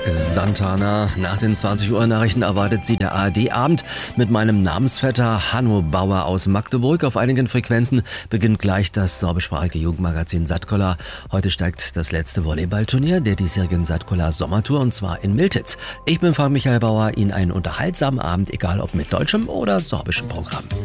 Santana. Nach den 20 Uhr Nachrichten erwartet Sie der ARD-Abend mit meinem Namensvetter Hanno Bauer aus Magdeburg. Auf einigen Frequenzen beginnt gleich das sorbischsprachige Jugendmagazin Sattkolla. Heute steigt das letzte Volleyballturnier der diesjährigen Sattkolla Sommertour, und zwar in Miltitz. Ich bin Frank Michael Bauer, Ihnen einen unterhaltsamen Abend, egal ob mit deutschem oder sorbischem Programm.